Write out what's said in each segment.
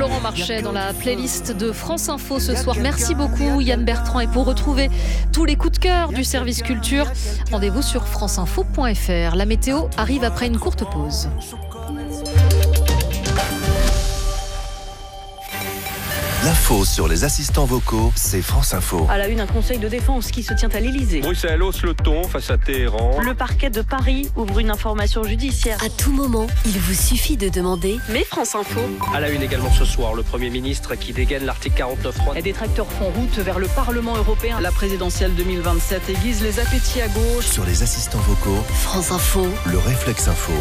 Florent Marchais dans la playlist de France Info ce soir. Merci beaucoup Yann Bertrand. Et pour retrouver tous les coups de cœur du service culture, rendez-vous sur franceinfo.fr. La météo arrive après une courte pause. L'info sur les assistants vocaux, c'est France Info. À la une, un conseil de défense qui se tient à l'Elysée. Bruxelles hausse le ton face à Téhéran. Le parquet de Paris ouvre une information judiciaire. À tout moment, il vous suffit de demander. Mais France Info. À la une également ce soir, le Premier ministre qui dégaine l'article 49.3. Les détracteurs font route vers le Parlement européen. La présidentielle 2027 aiguise les appétits à gauche. Sur les assistants vocaux, France Info. Le réflexe info.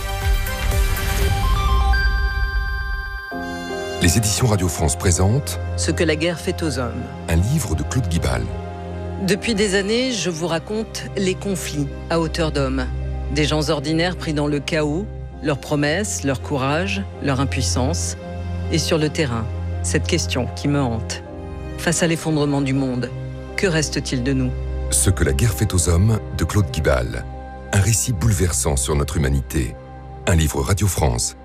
Les éditions Radio France présentent Ce que la guerre fait aux hommes. un livre de Claude Guibal. Depuis des années, je vous raconte les conflits à hauteur d'homme. Des gens ordinaires pris dans le chaos, leurs promesses, leur courage, leur impuissance. Et sur le terrain, cette question qui me hante. Face à l'effondrement du monde, que reste-t-il de nous ? Ce que la guerre fait aux hommes de Claude Guibal. Un récit bouleversant sur notre humanité. Un livre Radio France.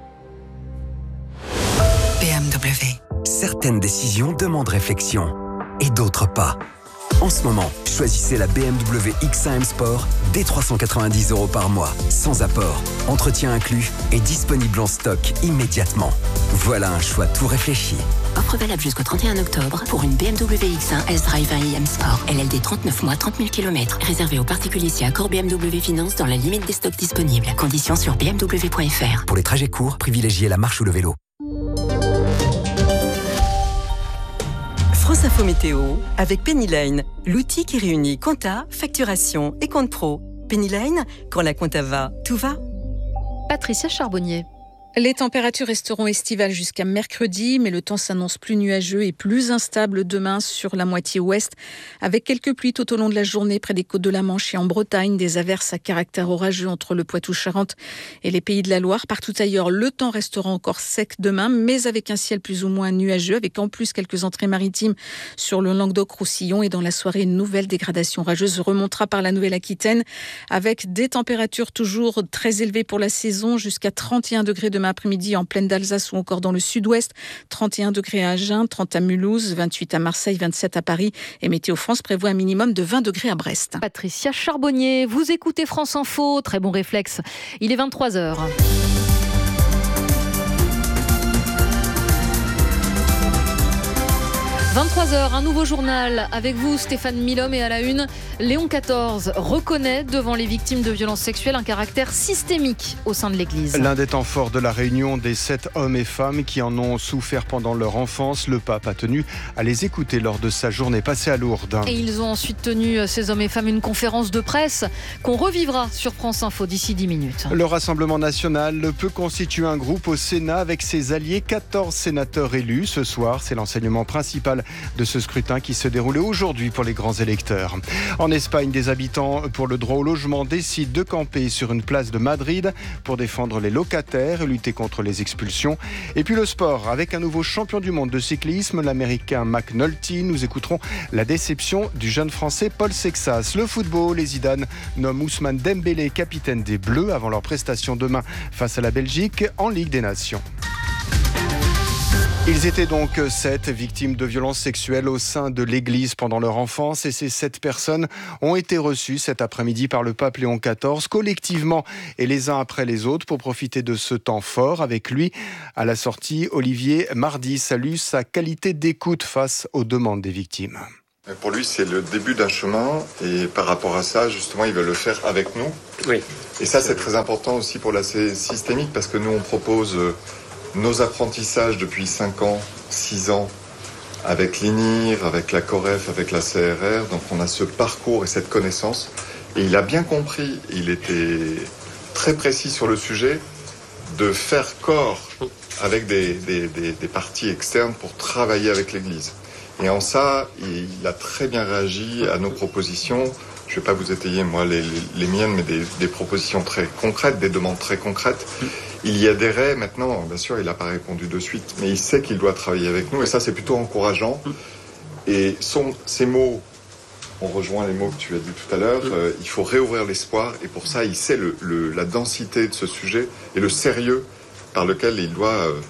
BMW. Certaines décisions demandent réflexion et d'autres pas. En ce moment, choisissez la BMW X1 M Sport dès 390 € par mois, sans apport, entretien inclus et disponible en stock immédiatement. Voilà un choix tout réfléchi. Offre valable jusqu'au 31 octobre pour une BMW X1 S-Drive 1 IM Sport. LLD 39 mois, 30 000 km. Réservé aux particuliers si accord BMW Finance dans la limite des stocks disponibles. Conditions sur bmw.fr. Pour les trajets courts, privilégiez la marche ou le vélo. France Info Météo avec Penny Lane, l'outil qui réunit compta, facturation et compte pro. Penny Lane, quand la compta va, tout va. Patricia Charbonnier. Les températures resteront estivales jusqu'à mercredi, mais le temps s'annonce plus nuageux et plus instable demain sur la moitié ouest, avec quelques pluies tout au long de la journée près des côtes de la Manche et en Bretagne, des averses à caractère orageux entre le Poitou-Charentes et les Pays de la Loire. Partout ailleurs, le temps restera encore sec demain, mais avec un ciel plus ou moins nuageux, avec en plus quelques entrées maritimes sur le Languedoc-Roussillon. Et dans la soirée, une nouvelle dégradation orageuse remontera par la Nouvelle-Aquitaine, avec des températures toujours très élevées pour la saison, jusqu'à 31 degrés demain après-midi en plaine d'Alsace ou encore dans le sud-ouest, 31 degrés à Agen, 30 à Mulhouse, 28 à Marseille, 27 à Paris et Météo France prévoit un minimum de 20 degrés à Brest. Patricia Charbonnier, vous écoutez France Info, très bon réflexe. Il est 23h. 23h, un nouveau journal avec vous Stéphane Milhomme et à la une, Léon XIV reconnaît devant les victimes de violences sexuelles un caractère systémique au sein de l'Église. L'un des temps forts de la réunion des 7 hommes et femmes qui en ont souffert pendant leur enfance, le pape a tenu à les écouter lors de sa journée passée à Lourdes. Et ils ont ensuite tenu, ces hommes et femmes, une conférence de presse qu'on revivra sur France Info d'ici 10 minutes. Le Rassemblement national peut constituer un groupe au Sénat avec ses alliés, 14 sénateurs élus. Ce soir, c'est l'enseignement principal de ce scrutin qui se déroulait aujourd'hui pour les grands électeurs. En Espagne, des habitants pour le droit au logement décident de camper sur une place de Madrid pour défendre les locataires et lutter contre les expulsions. Et puis le sport, avec un nouveau champion du monde de cyclisme, l'Américain McNulty. Nous écouterons la déception du jeune Français Paul Sexas. Le football, les Zidane nomment Ousmane Dembélé capitaine des Bleus avant leur prestation demain face à la Belgique en Ligue des Nations. Ils étaient donc 7 victimes de violences sexuelles au sein de l'Église pendant leur enfance et ces 7 personnes ont été reçues cet après-midi par le pape Léon XIV collectivement et les uns après les autres pour profiter de ce temps fort. Avec lui, à la sortie, Olivier Mardy salue sa qualité d'écoute face aux demandes des victimes. Pour lui, c'est le début d'un chemin et par rapport à ça, justement, il veut le faire avec nous. Oui. Et ça, c'est très important aussi pour la systémique parce que nous, on propose nos apprentissages depuis 5 ans, 6 ans, avec l'INIR, avec la COREF, avec la CRR. Donc on a ce parcours et cette connaissance. Et il a bien compris, il était très précis sur le sujet, de faire corps avec des parties externes pour travailler avec l'Église. Et en ça, il a très bien réagi à nos propositions. Je ne vais pas vous étayer, moi, les miennes, mais des propositions très concrètes, des demandes très concrètes. Il y adhérait maintenant, bien sûr, il n'a pas répondu de suite, mais il sait qu'il doit travailler avec nous, et ça, c'est plutôt encourageant. Et ces mots, on rejoint les mots que tu as dit tout à l'heure, il faut réouvrir l'espoir, et pour ça, il sait la densité de ce sujet et le sérieux par lequel il doit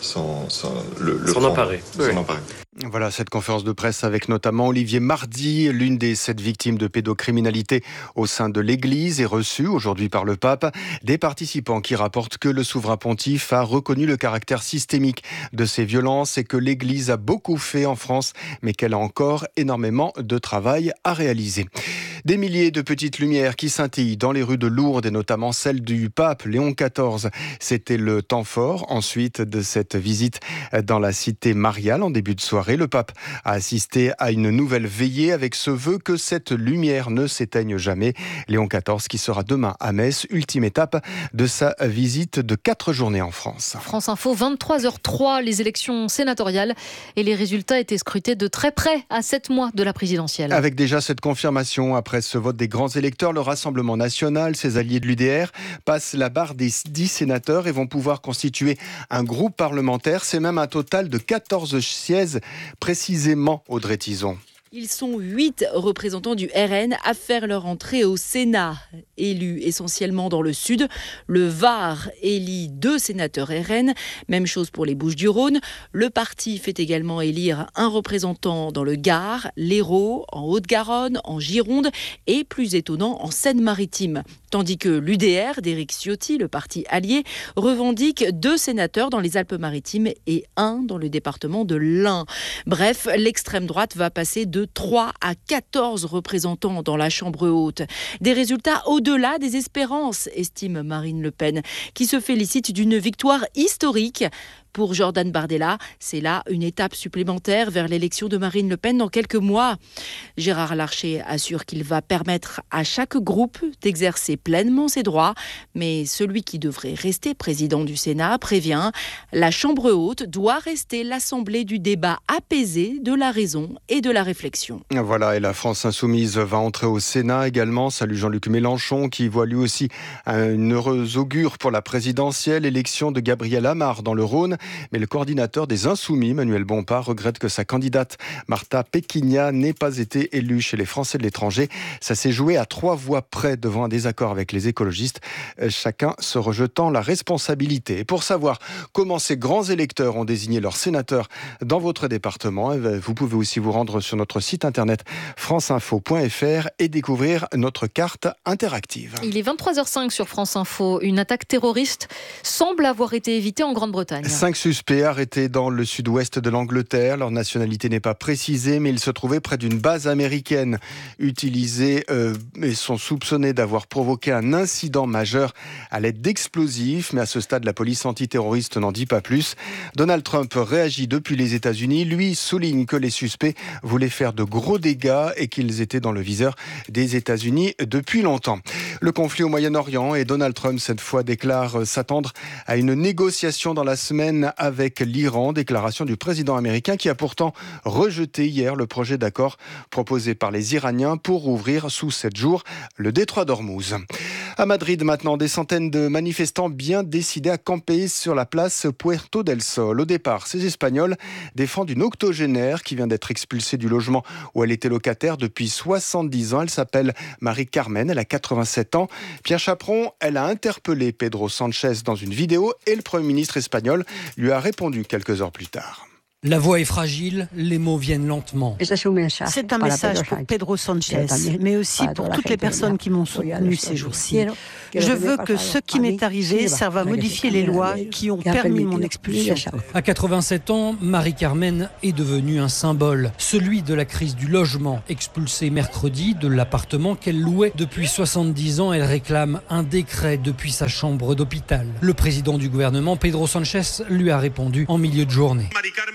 s'en emparer. Voilà cette conférence de presse avec notamment Olivier Mardy, l'une des 7 victimes de pédocriminalité au sein de l'Église, est reçue aujourd'hui par le pape. Des participants qui rapportent que le souverain pontife a reconnu le caractère systémique de ces violences et que l'Église a beaucoup fait en France, mais qu'elle a encore énormément de travail à réaliser. Des milliers de petites lumières qui scintillent dans les rues de Lourdes et notamment celle du pape Léon XIV. C'était le temps fort ensuite de cette visite dans la cité mariale en début de soirée. Le pape a assisté à une nouvelle veillée avec ce vœu que cette lumière ne s'éteigne jamais. Léon XIV qui sera demain à Metz, ultime étape de sa visite de 4 journées en France. France Info, 23h03, les élections sénatoriales et les résultats étaient scrutés de très près à 7 mois de la présidentielle. Avec déjà cette confirmation après ce vote des grands électeurs, le Rassemblement national, ses alliés de l'UDR, passent la barre des 10 sénateurs et vont pouvoir constituer un groupe parlementaire. C'est même un total de 14 sièges précisément, Audrey Tison. Ils sont 8 représentants du RN à faire leur entrée au Sénat. Élus essentiellement dans le Sud, le Var élit 2 sénateurs RN. Même chose pour les Bouches-du-Rhône. Le parti fait également élire un représentant dans le Gard, l'Hérault, en Haute-Garonne, en Gironde et, plus étonnant, en Seine-Maritime. Tandis que l'UDR d'Éric Ciotti, le parti allié, revendique 2 sénateurs dans les Alpes-Maritimes et 1 dans le département de l'Ain. Bref, l'extrême droite va passer de 3 à 14 représentants dans la Chambre haute. Des résultats au-delà des espérances, estime Marine Le Pen, qui se félicite d'une victoire historique. Pour Jordan Bardella, c'est là une étape supplémentaire vers l'élection de Marine Le Pen dans quelques mois. Gérard Larcher assure qu'il va permettre à chaque groupe d'exercer pleinement ses droits, mais celui qui devrait rester président du Sénat prévient, la Chambre haute doit rester l'assemblée du débat apaisé, de la raison et de la réflexion. Voilà, et la France insoumise va entrer au Sénat également. Salut Jean-Luc Mélenchon qui voit lui aussi une heureuse augure pour la présidentielle, élection de Gabriel Amar dans le Rhône. Mais le coordinateur des Insoumis, Manuel Bompard, regrette que sa candidate Marta Pequigna n'ait pas été élue chez les Français de l'étranger. Ça s'est joué à 3 voix près devant un désaccord avec les écologistes, chacun se rejetant la responsabilité. Et pour savoir comment ces grands électeurs ont désigné leurs sénateurs dans votre département, vous pouvez aussi vous rendre sur notre site internet franceinfo.fr et découvrir notre carte interactive. Il est 23h05 sur France Info. Une attaque terroriste semble avoir été évitée en Grande-Bretagne. 5 suspects arrêtés dans le sud-ouest de l'Angleterre. Leur nationalité n'est pas précisée, mais ils se trouvaient près d'une base américaine utilisée et sont soupçonnés d'avoir provoqué un incident majeur à l'aide d'explosifs. Mais à ce stade, la police antiterroriste n'en dit pas plus. Donald Trump réagit depuis les États-Unis. Lui souligne que les suspects voulaient faire de gros dégâts et qu'ils étaient dans le viseur des États-Unis depuis longtemps. Le conflit au Moyen-Orient et Donald Trump, cette fois, déclare s'attendre à une négociation dans la semaine avec l'Iran. Déclaration du président américain qui a pourtant rejeté hier le projet d'accord proposé par les Iraniens pour ouvrir sous 7 jours le détroit d'Ormuz. À Madrid maintenant, des centaines de manifestants bien décidés à camper sur la place Puerto del Sol. Au départ, ces Espagnols défendent une octogénaire qui vient d'être expulsée du logement où elle était locataire depuis 70 ans. Elle s'appelle Marie-Carmen, elle a 87 ans. Pierre Chaperon, elle a interpellé Pedro Sanchez dans une vidéo et le Premier ministre espagnol lui a répondu quelques heures plus tard. La voix est fragile, les mots viennent lentement. C'est un message pour Pedro Sanchez, mais aussi pour toutes les personnes qui m'ont soutenu ces jours-ci. Je veux que ce qui m'est arrivé serve à modifier les lois qui ont permis mon expulsion. À 87 ans, Marie-Carmen est devenue un symbole, celui de la crise du logement. Expulsée mercredi de l'appartement qu'elle louait depuis 70 ans, elle réclame un décret depuis sa chambre d'hôpital. Le président du gouvernement, Pedro Sanchez, lui a répondu en milieu de journée.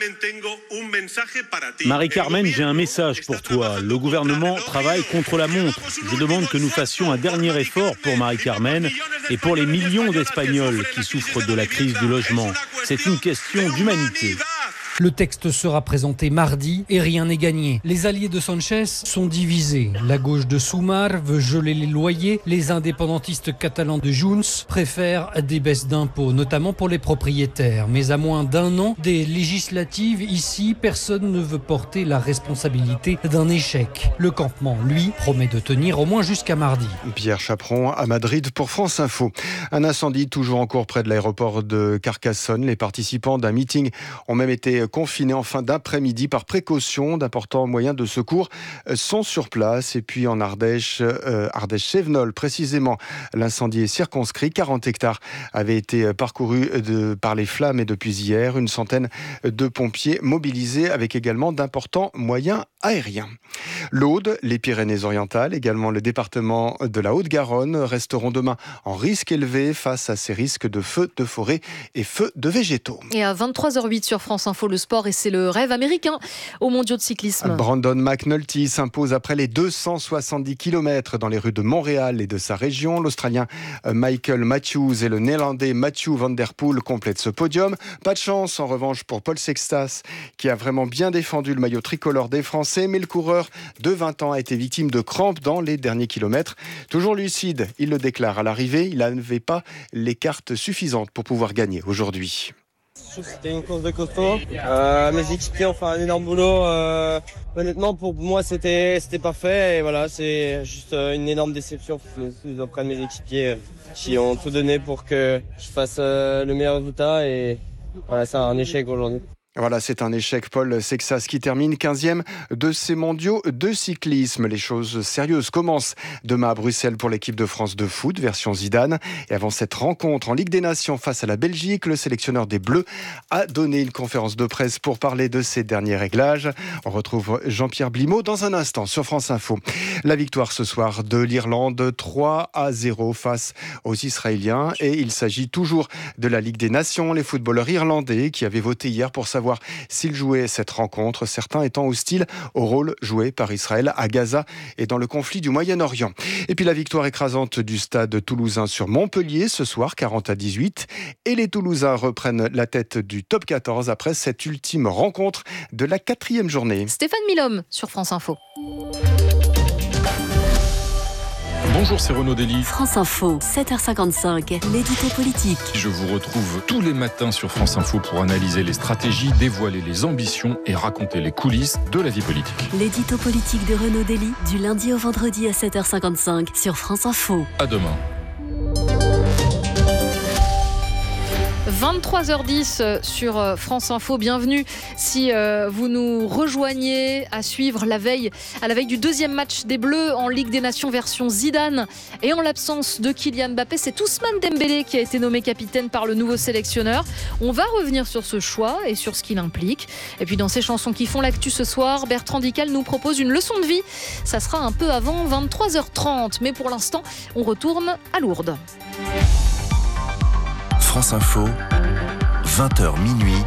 Marie-Carmen, j'ai un message pour toi. Le gouvernement travaille contre la montre. Je demande que nous fassions un dernier effort pour Marie-Carmen et pour les millions d'Espagnols qui souffrent de la crise du logement. C'est une question d'humanité. Le texte sera présenté mardi et rien n'est gagné. Les alliés de Sanchez sont divisés. La gauche de Sumar veut geler les loyers. Les indépendantistes catalans de Junts préfèrent des baisses d'impôts, notamment pour les propriétaires. Mais à moins d'un an des législatives, ici, personne ne veut porter la responsabilité d'un échec. Le campement, lui, promet de tenir au moins jusqu'à mardi. Pierre Chaperon à Madrid pour France Info. Un incendie toujours en cours près de l'aéroport de Carcassonne. Les participants d'un meeting ont même été confinés en fin d'après-midi par précaution. D'importants moyens de secours sont sur place. Et puis en Ardèche, Ardèche-Chévenol précisément, l'incendie est circonscrit. 40 hectares avaient été parcourus par les flammes et depuis hier, une centaine de pompiers mobilisés avec également d'importants moyens aériens. L'Aude, les Pyrénées-Orientales, également le département de la Haute-Garonne resteront demain en risque élevé face à ces risques de feux de forêt et feux de végétaux. Et à 23h08 sur France Info, le sport, et c'est le rêve américain aux mondiaux de cyclisme. Brandon McNulty s'impose après les 270 km dans les rues de Montréal et de sa région. L'Australien Michael Matthews et le Néerlandais Mathieu van der Poel complètent ce podium. Pas de chance en revanche pour Paul Sextas qui a vraiment bien défendu le maillot tricolore des Français, mais le coureur de 20 ans a été victime de crampes dans les derniers kilomètres. Toujours lucide, il le déclare à l'arrivée, il n'avait pas les cartes suffisantes pour pouvoir gagner aujourd'hui. C'était une course de costaud. Mes équipiers ont fait un énorme boulot. Honnêtement, pour moi, c'était parfait. Et voilà, c'est juste une énorme déception auprès de mes équipiers qui ont tout donné pour que je fasse le meilleur résultat. Et voilà, c'est un échec aujourd'hui. Voilà, c'est un échec. Paul Sextas qui termine 15e de ces mondiaux de cyclisme. Les choses sérieuses commencent demain à Bruxelles pour l'équipe de France de foot, version Zidane. Et avant cette rencontre en Ligue des Nations face à la Belgique, le sélectionneur des Bleus a donné une conférence de presse pour parler de ses derniers réglages. On retrouve Jean-Pierre Blimaud dans un instant sur France Info. La victoire ce soir de l'Irlande, 3-0 face aux Israéliens. Et il s'agit toujours de la Ligue des Nations. Les footballeurs irlandais qui avaient voté hier pour savoir s'ils jouaient cette rencontre, certains étant hostiles au rôle joué par Israël à Gaza et dans le conflit du Moyen-Orient. Et puis la victoire écrasante du Stade toulousain sur Montpellier ce soir, 40-18. Et les Toulousains reprennent la tête du top 14 après cette ultime rencontre de la 4e journée. Stéphane Milhomme sur France Info. Bonjour, c'est Renaud Dely. France Info, 7h55, l'édito politique. Je vous retrouve tous les matins sur France Info pour analyser les stratégies, dévoiler les ambitions et raconter les coulisses de la vie politique. L'édito politique de Renaud Dely, du lundi au vendredi à 7h55 sur France Info. À demain. 23h10 sur France Info. Bienvenue si vous nous rejoignez à suivre à la veille du deuxième match des Bleus en Ligue des Nations version Zidane. Et en l'absence de Kylian Mbappé, c'est Ousmane Dembélé qui a été nommé capitaine par le nouveau sélectionneur. On va revenir sur ce choix et sur ce qu'il implique. Et puis dans ces chansons qui font l'actu ce soir, Bertrand Dical nous propose une leçon de vie. Ça sera un peu avant 23h30. Mais pour l'instant, on retourne à Lourdes. France Info, 20h minuit,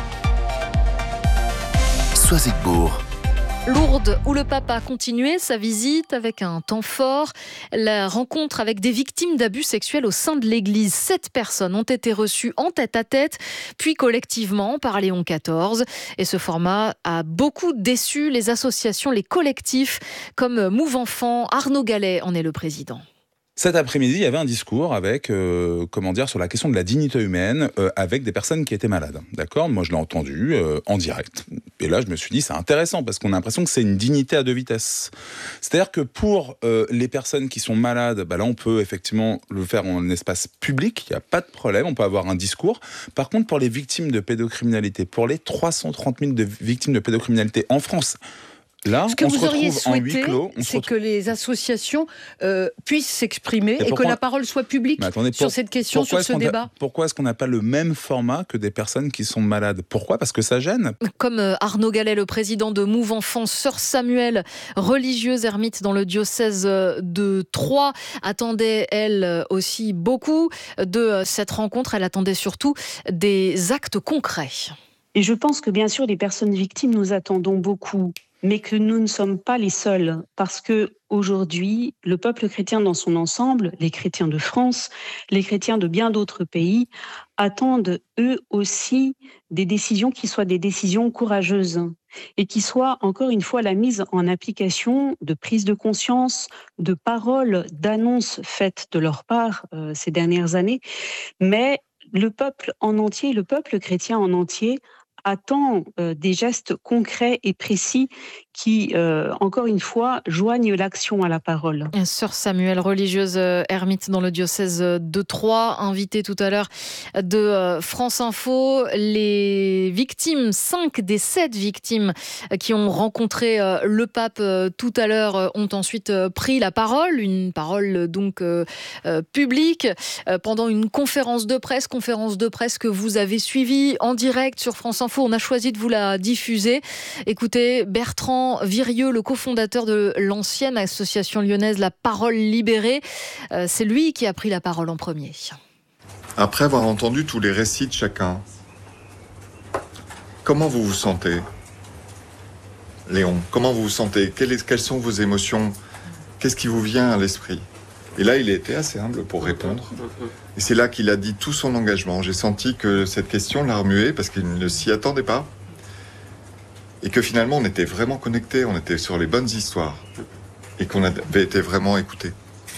Soisigbourg. Lourdes, où le pape a continué sa visite avec un temps fort. La rencontre avec des victimes d'abus sexuels au sein de l'Église. 7 personnes ont été reçues en tête-à-tête, puis collectivement par Léon XIV. Et ce format a beaucoup déçu les associations, les collectifs, comme Move Enfants. Arnaud Gallet en est le président. Cet après-midi, il y avait un discours avec, sur la question de la dignité humaine, avec des personnes qui étaient malades. D'accord ? Moi, je l'ai entendu en direct. Et là, je me suis dit, c'est intéressant, parce qu'on a l'impression que c'est une dignité à 2 vitesses. C'est-à-dire que pour les personnes qui sont malades, là, on peut effectivement le faire en espace public, il n'y a pas de problème, on peut avoir un discours. Par contre, pour les victimes de pédocriminalité, pour les 330 000 victimes de pédocriminalité en France, là, ce que vous auriez souhaité, c'est que les associations puissent s'exprimer et que la parole soit publique sur cette question, sur ce débat. Pourquoi est-ce qu'on n'a pas le même format que des personnes qui sont malades ? Pourquoi ? Parce que ça gêne. Comme Arnaud Gallet, le président de Move Enfants, Sœur Samuel, religieuse ermite dans le diocèse de Troyes, attendait elle aussi beaucoup de cette rencontre. Elle attendait surtout des actes concrets. Et je pense que bien sûr, les personnes victimes, nous attendons beaucoup, mais que nous ne sommes pas les seuls, parce que aujourd'hui, le peuple chrétien dans son ensemble, les chrétiens de France, les chrétiens de bien d'autres pays, attendent eux aussi des décisions qui soient des décisions courageuses et qui soient, encore une fois, la mise en application de prise de conscience, de paroles, d'annonces faites de leur part ces dernières années. Mais le peuple en entier, le peuple chrétien en entier, attend des gestes concrets et précis qui, encore une fois, joignent l'action à la parole. Sœur Samuelle, religieuse ermite dans le diocèse de Troyes, invitée tout à l'heure de France Info. Les victimes, 5 des 7 victimes qui ont rencontré le pape tout à l'heure ont ensuite pris la parole, une parole donc publique, pendant une conférence de presse que vous avez suivie en direct sur France Info. On a choisi de vous la diffuser. Écoutez, Bertrand Virieux, le cofondateur de l'ancienne association lyonnaise La Parole Libérée. C'est lui qui a pris la parole en premier. Après avoir entendu tous les récits de chacun, comment vous vous sentez, Léon? Comment vous vous sentez? Quelles sont vos émotions? Qu'est-ce qui vous vient à l'esprit? Et là, il a été assez humble pour répondre. Et c'est là qu'il a dit tout son engagement. J'ai senti que cette question l'a remué parce qu'il ne s'y attendait pas. Et que finalement, on était vraiment connectés, on était sur les bonnes histoires. Et qu'on avait été vraiment écoutés.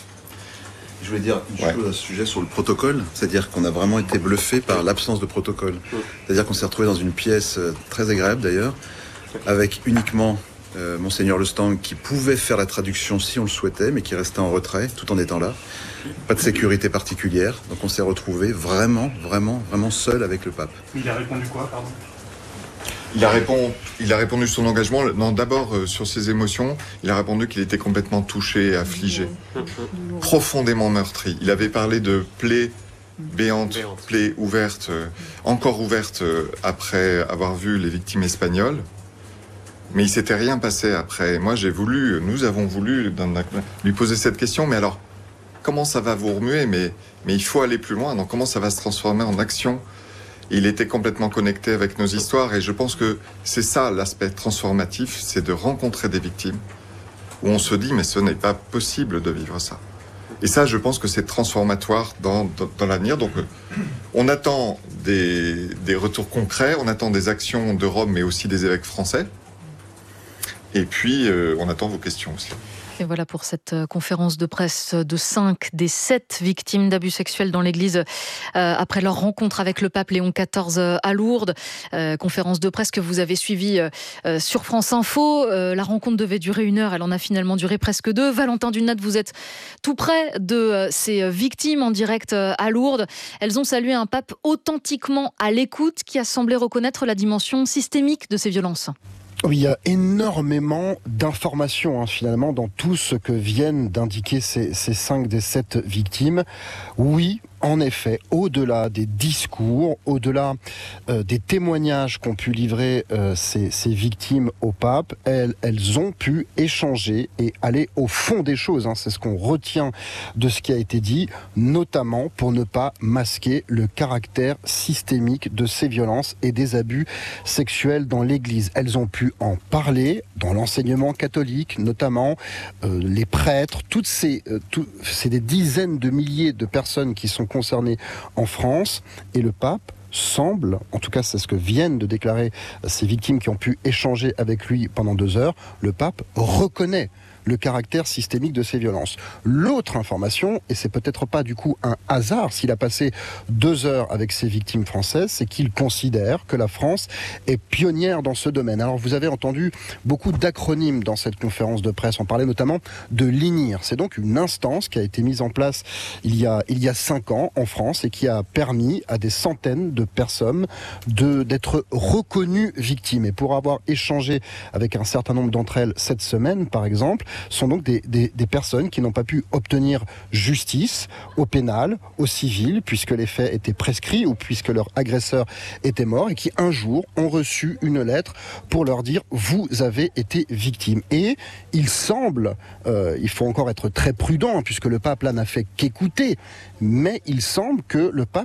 Je voulais dire une chose à ce sujet sur le protocole. C'est-à-dire qu'on a vraiment été bluffé par l'absence de protocole. C'est-à-dire qu'on s'est retrouvé dans une pièce très agréable d'ailleurs, avec uniquement Monseigneur Lestang qui pouvait faire la traduction si on le souhaitait, mais qui restait en retrait tout en étant là. Pas de sécurité particulière. Donc on s'est retrouvé vraiment seul avec le pape. Il a répondu quoi, pardon ? Il a répondu sur son engagement. Non, d'abord sur ses émotions. Il a répondu qu'il était complètement touché, affligé, profondément meurtri. Il avait parlé de plaies béantes, plaies ouvertes, encore ouvertes après avoir vu les victimes espagnoles. Mais il s'était rien passé après. Moi, nous avons voulu lui poser cette question. Mais alors, comment ça va vous remuer ? Mais il faut aller plus loin. Donc, comment ça va se transformer en action ? Il était complètement connecté avec nos histoires et je pense que c'est ça l'aspect transformatif, c'est de rencontrer des victimes où on se dit mais ce n'est pas possible de vivre ça. Et ça, je pense que c'est transformatoire dans l'avenir. Donc on attend des retours concrets, on attend des actions de Rome mais aussi des évêques français. Et puis on attend vos questions aussi. Et voilà pour cette conférence de presse de 5 des 7 victimes d'abus sexuels dans l'Église après leur rencontre avec le pape Léon XIV à Lourdes. Conférence de presse que vous avez suivie sur France Info. La rencontre devait durer 1 heure, elle en a finalement duré presque 2. Valentin Dunat, vous êtes tout près de ces victimes en direct à Lourdes. Elles ont salué un pape authentiquement à l'écoute qui a semblé reconnaître la dimension systémique de ces violences. Oui, il y a énormément d'informations finalement dans tout ce que viennent d'indiquer ces 5 des 7 victimes. Oui, en effet, au-delà des discours, au-delà des témoignages qu'ont pu livrer ces victimes au pape, elles ont pu échanger et aller au fond des choses. C'est ce qu'on retient de ce qui a été dit, notamment pour ne pas masquer le caractère systémique de ces violences et des abus sexuels dans l'Église. Elles ont pu en parler dans l'enseignement catholique, notamment les prêtres, c'est des dizaines de milliers de personnes qui sont concernées en France, et le pape semble, en tout cas c'est ce que viennent de déclarer ces victimes qui ont pu échanger avec lui pendant 2 heures, le pape reconnaît le caractère systémique de ces violences. L'autre information, et c'est peut-être pas du coup un hasard s'il a passé 2 heures avec ces victimes françaises, c'est qu'il considère que la France est pionnière dans ce domaine. Alors vous avez entendu beaucoup d'acronymes dans cette conférence de presse, on parlait notamment de l'INIR. C'est donc une instance qui a été mise en place il y a 5 ans en France et qui a permis à des centaines de personnes d'être reconnues victimes. Et pour avoir échangé avec un certain nombre d'entre elles cette semaine, par exemple, sont donc des personnes qui n'ont pas pu obtenir justice au pénal, au civil, puisque les faits étaient prescrits ou puisque leur agresseur était mort, et qui un jour ont reçu une lettre pour leur dire « vous avez été victime ». Et il semble, il faut encore être très prudent, puisque le pape là n'a fait qu'écouter, mais il semble que le pape